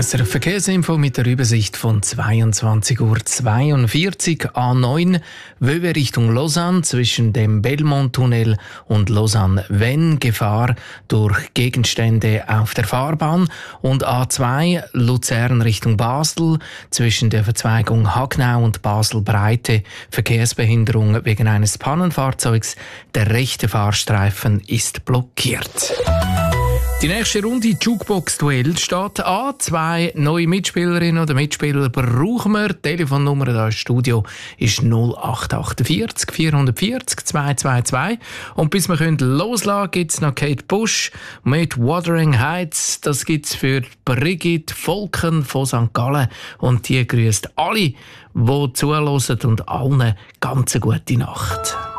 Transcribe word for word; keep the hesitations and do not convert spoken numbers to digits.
S R F Verkehrsinfo mit der Übersicht von zweiundzwanzig Uhr zweiundvierzig. A neun Wöwe Richtung Lausanne zwischen dem Belmont-Tunnel und Lausanne-Vennes Gefahr durch Gegenstände auf der Fahrbahn. Und A zwei Luzern Richtung Basel zwischen der Verzweigung Hagnau und Basel-Breite Verkehrsbehinderung wegen eines Pannenfahrzeugs. Der rechte Fahrstreifen ist blockiert. Die nächste Runde Jukebox-Duell steht an. Zwei neue Mitspielerinnen oder Mitspieler brauchen wir. Die Telefonnummer hier im Studio ist null acht acht vier vier vier null zwei zwei zwei. Und bis wir können loslassen, gibt es noch Kate Bush mit Wuthering Heights. Das gibt es für Brigitte Volken von Sankt Gallen. Und die grüßt alle, die zuhören, und allen ganz eine gute Nacht.